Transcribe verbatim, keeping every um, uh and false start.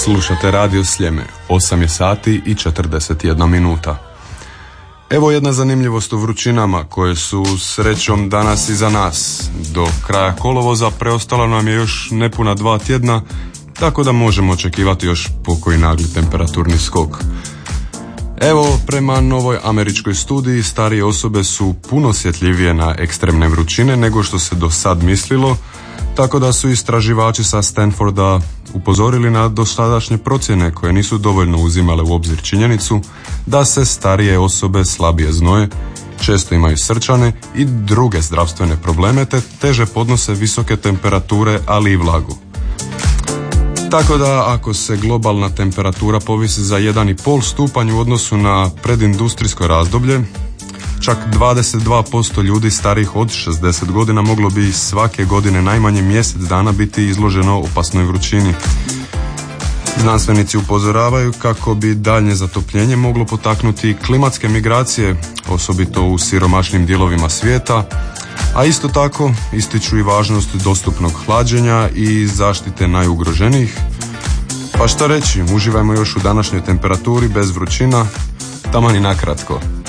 Slušate Radio Sljeme, osam je sati i četrdeset jedna minuta. Evo jedna zanimljivost o vrućinama koje su srećom danas iza nas. Do kraja kolovoza preostalo nam je još nepuna dva tjedna, tako da možemo očekivati još pokoji nagli temperaturni skok. Evo, prema novoj američkoj studiji, starije osobe su puno osjetljivije na ekstremne vrućine nego što se do sad mislilo, tako da su istraživači sa Stanforda upozorili na dosadašnje procjene koje nisu dovoljno uzimale u obzir činjenicu da se starije osobe slabije znoje, često imaju srčane i druge zdravstvene probleme te teže podnose visoke temperature, ali i vlagu. Tako da ako se globalna temperatura povisi za jedan i pol stupanj u odnosu na predindustrijsko razdoblje, čak dvadeset dva posto ljudi starijih od šezdeset godina moglo bi svake godine najmanje mjesec dana biti izloženo opasnoj vrućini. Znanstvenici upozoravaju kako bi daljnje zatopljenje moglo potaknuti klimatske migracije, osobito u siromašnim dijelovima svijeta, a isto tako ističu i važnost dostupnog hlađenja i zaštite najugroženijih. Pa šta reći, uživajmo još u današnjoj temperaturi bez vrućina, taman i nakratko.